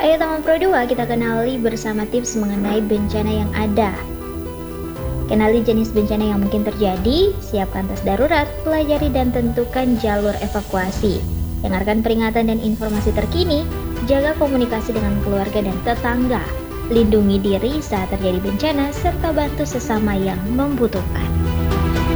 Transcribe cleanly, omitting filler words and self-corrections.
Ayo teman Pro 2, kita kenali bersama tips mengenai bencana yang ada. Kenali jenis bencana yang mungkin terjadi, siapkan tas darurat, pelajari dan tentukan jalur evakuasi. Dengarkan peringatan dan informasi terkini, jaga komunikasi dengan keluarga dan tetangga, lindungi diri saat terjadi bencana, serta bantu sesama yang membutuhkan.